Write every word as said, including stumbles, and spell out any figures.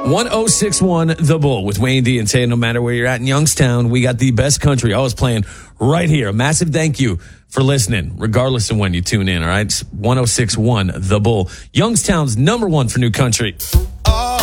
one oh six point one The Bull with Wayne D and Tay. No matter where you're at in Youngstown, we got the best country always playing right here. A massive thank you for listening, regardless of when you tune in, all right? one oh six point one The Bull, Youngstown's number one for new country.